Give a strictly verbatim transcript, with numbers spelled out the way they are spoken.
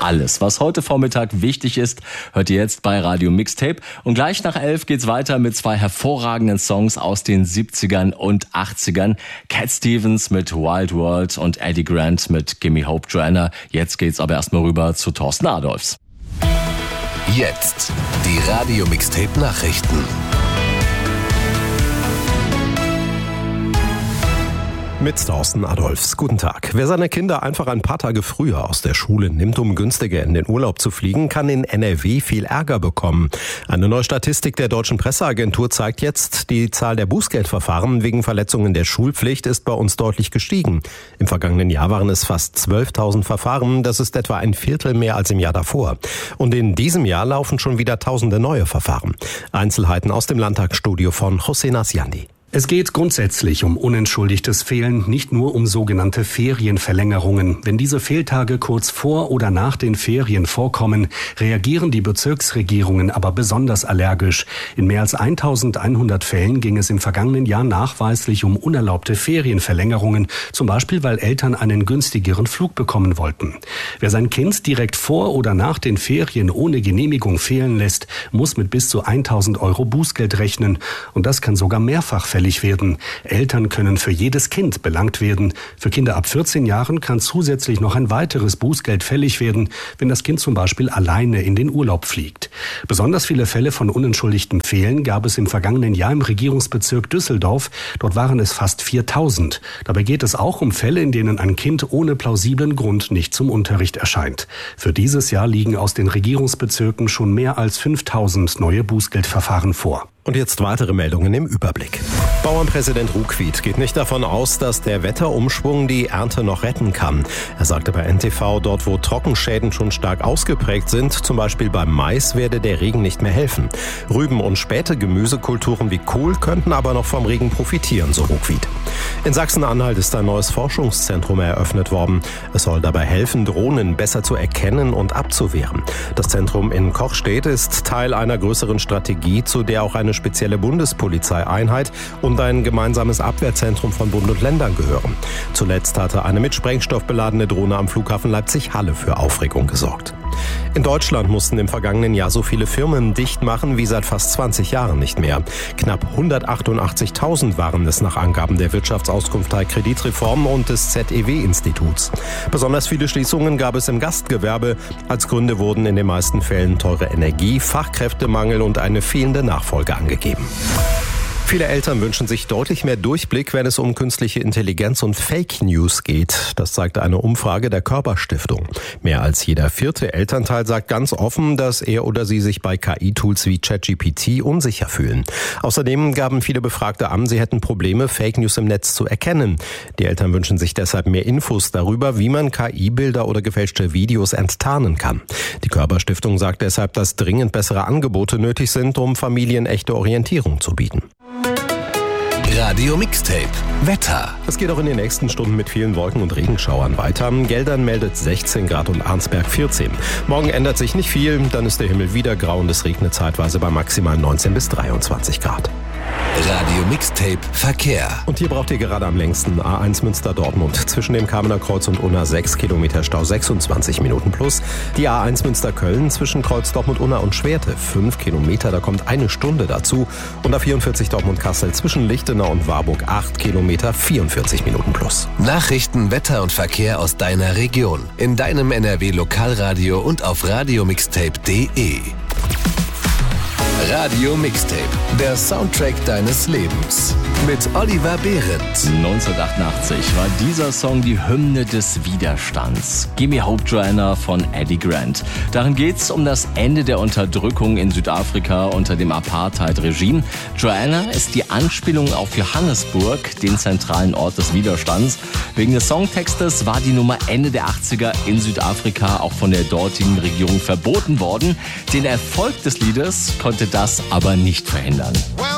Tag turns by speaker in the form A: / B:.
A: Alles, was heute Vormittag wichtig ist, hört ihr jetzt bei Radio Mixtape. Und gleich nach elf geht's weiter mit zwei hervorragenden Songs aus den siebzigern und achtzigern. Cat Stevens mit Wild World und Eddie Grant mit Gimme Hope Joanna. Jetzt geht's aber erstmal rüber zu Thorsten Adolphs.
B: Jetzt die Radio Mixtape Nachrichten.
C: Mit Thorsten Adolphs. Guten Tag. Wer seine Kinder einfach ein paar Tage früher aus der Schule nimmt, um günstiger in den Urlaub zu fliegen, kann in N R W viel Ärger bekommen. Eine neue Statistik der Deutschen Presseagentur zeigt jetzt, die Zahl der Bußgeldverfahren wegen Verletzungen der Schulpflicht ist bei uns deutlich gestiegen. Im vergangenen Jahr waren es fast zwölftausend Verfahren. Das ist etwa ein Viertel mehr als im Jahr davor. Und in diesem Jahr laufen schon wieder tausende neue Verfahren. Einzelheiten aus dem Landtagsstudio von José Nasiandi.
D: Es geht grundsätzlich um unentschuldigtes Fehlen, nicht nur um sogenannte Ferienverlängerungen. Wenn diese Fehltage kurz vor oder nach den Ferien vorkommen, reagieren die Bezirksregierungen aber besonders allergisch. In mehr als eintausendeinhundert Fällen ging es im vergangenen Jahr nachweislich um unerlaubte Ferienverlängerungen, zum Beispiel weil Eltern einen günstigeren Flug bekommen wollten. Wer sein Kind direkt vor oder nach den Ferien ohne Genehmigung fehlen lässt, muss mit bis zu eintausend Euro Bußgeld rechnen. Und das kann sogar mehrfach fällig werden. Eltern können für jedes Kind belangt werden. Für Kinder ab vierzehn Jahren kann zusätzlich noch ein weiteres Bußgeld fällig werden, wenn das Kind zum Beispiel alleine in den Urlaub fliegt. Besonders viele Fälle von unentschuldigtem Fehlen gab es im vergangenen Jahr im Regierungsbezirk Düsseldorf. Dort waren es fast viertausend. Dabei geht es auch um Fälle, in denen ein Kind ohne plausiblen Grund nicht zum Unterricht erscheint. Für dieses Jahr liegen aus den Regierungsbezirken schon mehr als fünftausend neue Bußgeldverfahren vor.
C: Und jetzt weitere Meldungen im Überblick. Bauernpräsident Ruckwied geht nicht davon aus, dass der Wetterumschwung die Ernte noch retten kann. Er sagte bei N T V, dort wo Trockenschäden schon stark ausgeprägt sind, zum Beispiel beim Mais, werde der Regen nicht mehr helfen. Rüben- und späte Gemüsekulturen wie Kohl könnten aber noch vom Regen profitieren, so Ruckwied. In Sachsen-Anhalt ist ein neues Forschungszentrum eröffnet worden. Es soll dabei helfen, Drohnen besser zu erkennen und abzuwehren. Das Zentrum in Kochstedt ist Teil einer größeren Strategie, zu der auch eine spezielle Bundespolizeieinheit und ein gemeinsames Abwehrzentrum von Bund und Ländern gehören. Zuletzt hatte eine mit Sprengstoff beladene Drohne am Flughafen Leipzig-Halle für Aufregung gesorgt. In Deutschland mussten im vergangenen Jahr so viele Firmen dicht machen wie seit fast zwanzig Jahren nicht mehr. Knapp hundertachtundachtzigtausend waren es nach Angaben der Wirtschaftsauskunft Kreditreform und des Z E W-Instituts. Besonders viele Schließungen gab es im Gastgewerbe. Als Gründe wurden in den meisten Fällen teure Energie, Fachkräftemangel und eine fehlende Nachfolge angegeben. Viele Eltern wünschen sich deutlich mehr Durchblick, wenn es um künstliche Intelligenz und Fake News geht. Das zeigt eine Umfrage der Körper-Stiftung. Mehr als jeder vierte Elternteil sagt ganz offen, dass er oder sie sich bei K I-Tools wie ChatGPT unsicher fühlen. Außerdem gaben viele Befragte an, sie hätten Probleme, Fake News im Netz zu erkennen. Die Eltern wünschen sich deshalb mehr Infos darüber, wie man K I-Bilder oder gefälschte Videos enttarnen kann. Die Körper-Stiftung sagt deshalb, dass dringend bessere Angebote nötig sind, um Familien echte Orientierung zu bieten.
B: Radio Mixtape Wetter.
C: Es geht auch in den nächsten Stunden mit vielen Wolken und Regenschauern weiter. Geldern meldet sechzehn Grad und Arnsberg vierzehn. Morgen ändert sich nicht viel, dann ist der Himmel wieder grau und es regnet zeitweise bei maximal neunzehn bis dreiundzwanzig Grad.
B: Radio Mixtape Verkehr.
C: Und hier braucht ihr gerade am längsten A eins Münster-Dortmund. Zwischen dem Kamener Kreuz und Unna sechs Kilometer Stau, sechsundzwanzig Minuten plus. Die A eins Münster-Köln zwischen Kreuz Dortmund-Unna und Schwerte fünf Kilometer, da kommt eine Stunde dazu. Und A vierundvierzig Dortmund-Kassel zwischen Lichtenau und Warburg acht Kilometer, vierundvierzig Minuten plus.
B: Nachrichten, Wetter und Verkehr aus deiner Region. In deinem N R W-Lokalradio und auf radiomixtape punkt de. Radio Mixtape, der Soundtrack deines Lebens. Mit Oliver Behrendt.
A: neunzehnhundertachtundachtzig war dieser Song die Hymne des Widerstands. Gimme Hope Joanna von Eddie Grant. Darin geht's um das Ende der Unterdrückung in Südafrika unter dem Apartheid-Regime. Joanna ist die Anspielung auf Johannesburg, den zentralen Ort des Widerstands. Wegen des Songtextes war die Nummer Ende der achtziger in Südafrika auch von der dortigen Regierung verboten worden. Den Erfolg des Liedes konnte das aber nicht verhindern.
E: Well,